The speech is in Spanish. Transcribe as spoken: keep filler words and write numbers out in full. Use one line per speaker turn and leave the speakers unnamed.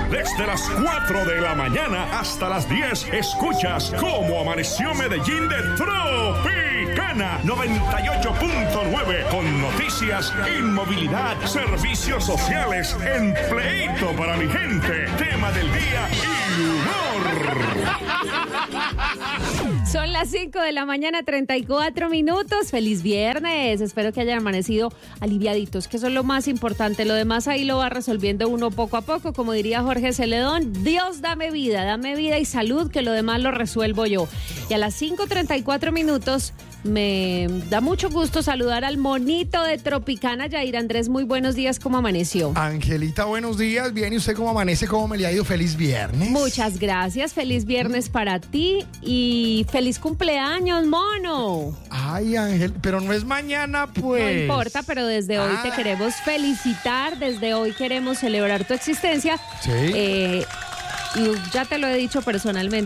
Desde las cuatro de la mañana hasta las diez, escuchas Cómo Amaneció Medellín de Tropicana noventa y ocho punto nueve, con noticias, inmovilidad, servicios sociales, empleito para mi gente, tema del día y humor.
Son las cinco de la mañana, treinta y cuatro minutos. Feliz viernes. Espero que hayan amanecido aliviaditos, que eso es lo más importante. Lo demás ahí lo va resolviendo uno poco a poco. Como diría Jorge Celedón, Dios dame vida, dame vida y salud, que lo demás lo resuelvo yo. Y a las cinco treinta y cuatro minutos me da mucho gusto saludar al monito de Tropicana, Yair Andrés. Muy buenos días, ¿cómo amaneció?
Angelita, buenos días. Bien, ¿y usted cómo amanece? ¿Cómo me le ha ido? Feliz viernes.
Muchas gracias. Feliz viernes para ti y feliz cumpleaños, mono.
Ay, Ángel, pero no es mañana, pues.
No importa, pero desde hoy
ah.
te queremos felicitar. Desde hoy queremos celebrar tu existencia.
Sí.
Eh, y ya te lo he dicho personalmente.